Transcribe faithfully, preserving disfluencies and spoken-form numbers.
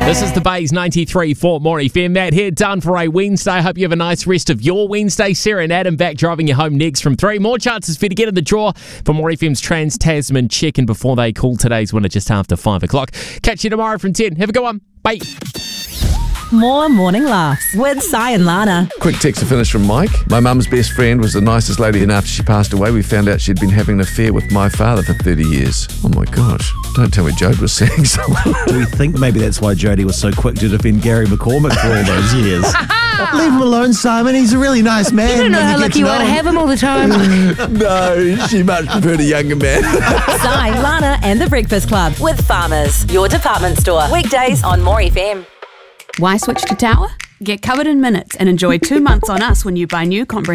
This is the Bays ninety-three point four More F M. Matt here, done for a Wednesday. Hope you have a nice rest of your Wednesday. Sarah and Adam back driving you home next from three. More chances for you to get in the draw for More F M's Trans-Tasman check-in before they call today's winner just after five o'clock. Catch you tomorrow from ten. Have a good one. Bye. More morning laughs with Si and Lana. Quick text to finish from Mike. My mum's best friend was the nicest lady, and after she passed away, we found out she'd been having an affair with my father for thirty years. Oh my gosh. Don't tell me Jode was saying something. Do we think maybe that's why Jodie was so quick to defend Gary McCormick for all those years? Leave him alone, Simon. He's a really nice man. You don't know how lucky you are to have him all the time. No, she much preferred a younger man. Si, Lana and the Breakfast Club with Farmers, your department store. Weekdays on More F M. Why switch to Tower? Get covered in minutes and enjoy two months on us when you buy new comprehensive